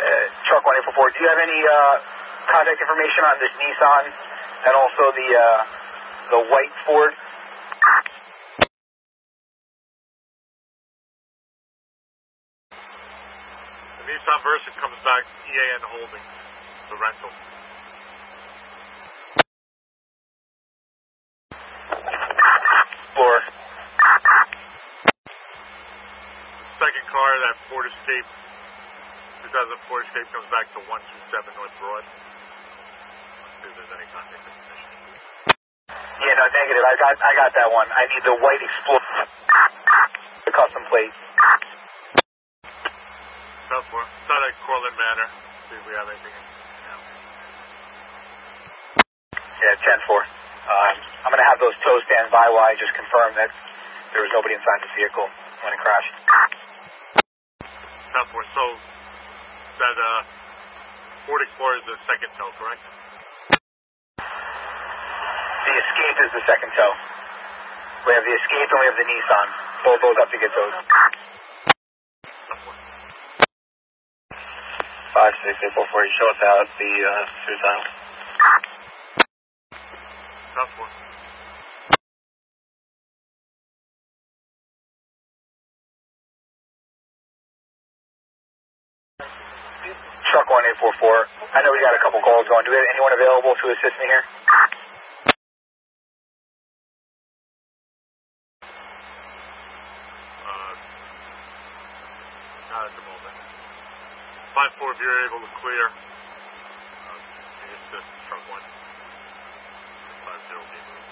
Truck 1844, do you have any contact information on this Nissan and also the white Ford? The Nissan Versa comes back EAN Holdings, the rental. Floor. Second car, that Ford Escape, 2000 Ford Escape comes back to 127 North Broad. Let's see if there's any contact information. Yeah, no, negative. I got that one. I need the white Explorer, the custom plate. South 4. It's not at Cortland Manor. See if we have anything. Yeah, 10-4. I'm going to have those tows stand by while I just confirm that there was nobody inside the vehicle when it crashed. South 4. So that Ford Explorer is the second tow, correct? The Escape is the second tow. We have the Escape and we have the Nissan. Both those have to get towed. 56844, you show us out the suicide. South 4. Truck 1844. I know we got a couple calls going. Do we have anyone available to assist me here? Not at the moment. 5-4 if you're able to clear. It's the truck 1. 5-0 people.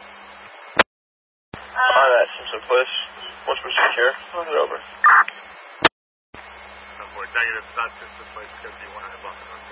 Hi, that's Simpson Place. What's proceed here? Run it over. Negative, not Simpson Place. It's going to be 100 bucks.